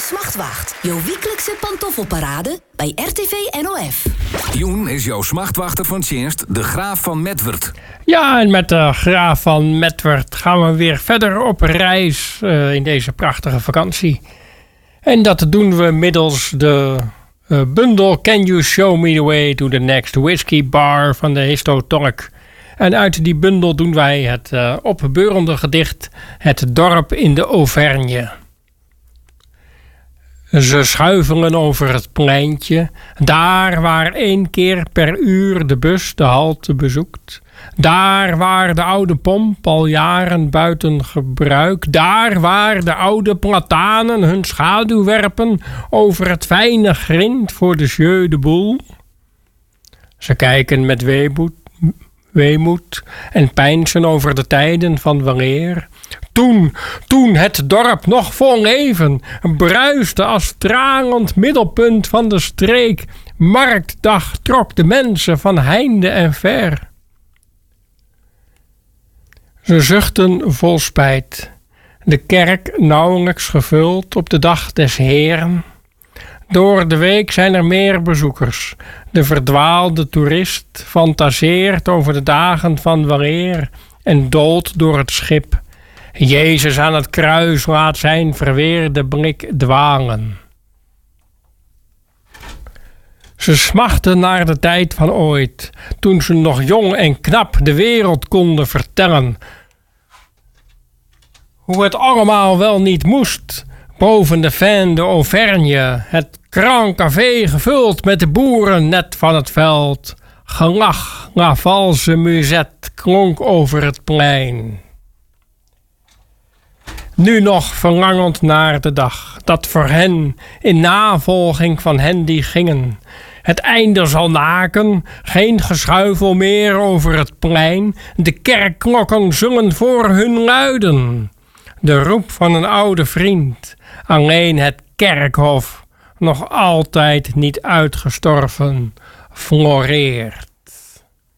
Smachtwacht, jouw wekelijkse pantoffelparade bij RTV NOF. Joen is jouw smachtwachter van Tjenst, de Graaf van Medwerd. Ja, en met de Graaf van Medwerd gaan we weer verder op reis in deze prachtige vakantie. En dat doen we middels de bundel Can You Show Me The Way To The Next Whiskey Bar van de Histotonk. En uit die bundel doen wij het opbeurende gedicht Het dorp in de Auvergne. Ze schuifelen over het pleintje, daar waar 1 keer per uur de bus de halte bezoekt. Daar waar de oude pomp al jaren buiten gebruik. Daar waar de oude platanen hun schaduw werpen over het fijne grind voor de Jeu de Boel. Ze kijken met weemoed en peinzen over de tijden van weleer. Toen het dorp nog vol leven bruiste als stralend middelpunt van de streek. Marktdag trok de mensen van heinde en ver. Ze zuchten vol spijt. De kerk nauwelijks gevuld op de dag des Heeren. Door de week zijn er meer bezoekers. De verdwaalde toerist fantaseert over de dagen van weleer en doolt door het schip. Jezus aan het kruis laat zijn verweerde blik dwalen. Ze smachten naar de tijd van ooit, toen ze nog jong en knap de wereld konden vertellen. Hoe het allemaal wel niet moest, boven de Fin de Auvergne, het Grand Café gevuld met de boeren net van het veld. Gelach, la valse musette klonk over het plein. Nu nog verlangend naar de dag, dat voor hen, in navolging van hen die gingen, het einde zal naken, geen geschuifel meer over het plein, de kerkklokken zullen voor hun luiden. De roep van een oude vriend, alleen het kerkhof, nog altijd niet uitgestorven, floreert.